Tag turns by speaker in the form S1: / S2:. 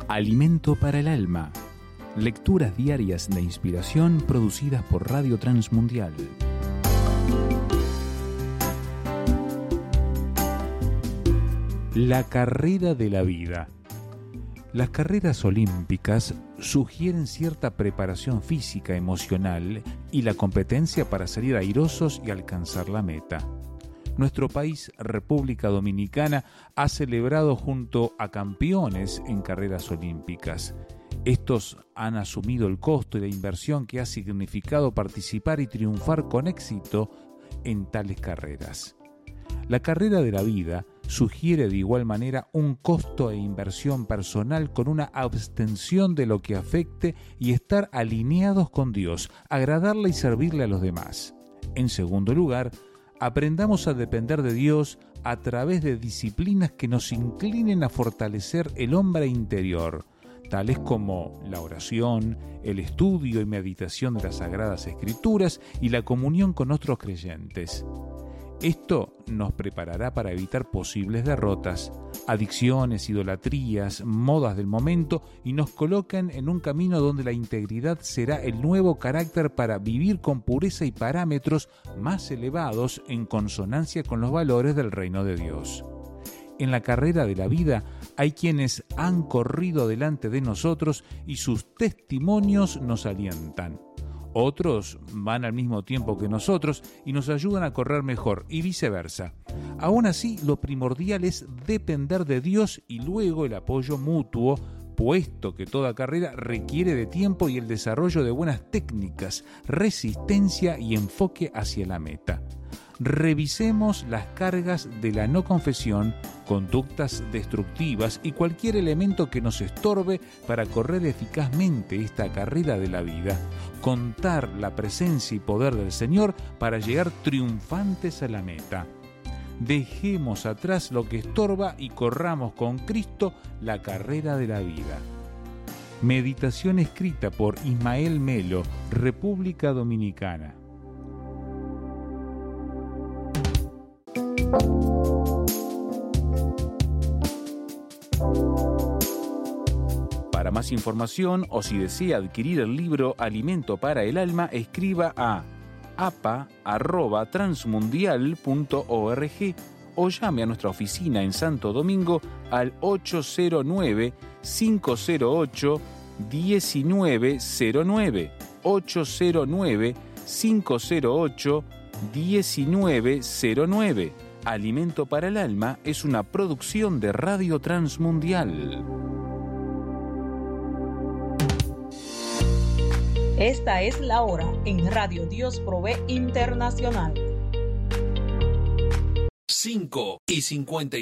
S1: Alimento para el alma. Lecturas diarias de inspiración producidas por Radio Transmundial. La carrera de la vida. Las carreras olímpicas sugieren cierta preparación física, emocional y la competencia para salir airosos y alcanzar la meta. Nuestro país, República Dominicana, ha celebrado junto a campeones en carreras olímpicas. Estos han asumido el costo y la inversión que ha significado participar y triunfar con éxito en tales carreras. La carrera de la vida sugiere de igual manera un costo e inversión personal con una abstención de lo que afecte y estar alineados con Dios, agradarle y servirle a los demás. En segundo lugar, aprendamos a depender de Dios a través de disciplinas que nos inclinen a fortalecer el hombre interior, tales como la oración, el estudio y meditación de las Sagradas Escrituras y la comunión con otros creyentes. Esto nos preparará para evitar posibles derrotas, adicciones, idolatrías, modas del momento y nos colocan en un camino donde la integridad será el nuevo carácter para vivir con pureza y parámetros más elevados en consonancia con los valores del reino de Dios. En la carrera de la vida hay quienes han corrido delante de nosotros y sus testimonios nos alientan. Otros van al mismo tiempo que nosotros y nos ayudan a correr mejor y viceversa. Aún así, lo primordial es depender de Dios y luego el apoyo mutuo, puesto que toda carrera requiere de tiempo y el desarrollo de buenas técnicas, resistencia y enfoque hacia la meta. Revisemos las cargas de la no confesión, conductas destructivas y cualquier elemento que nos estorbe para correr eficazmente esta carrera de la vida. Contar la presencia y poder del Señor para llegar triunfantes a la meta. Dejemos atrás lo que estorba y corramos con Cristo la carrera de la vida. Meditación escrita por Ismael Melo, República Dominicana. Para más información o si desea adquirir el libro Alimento para el Alma, escriba a apa@transmundial.org o llame a nuestra oficina en Santo Domingo al 809-508-1909, 809-508-1909. Alimento para el Alma es una producción de Radio Transmundial.
S2: Esta es la hora en Radio Dios Provee Internacional.
S3: 5:50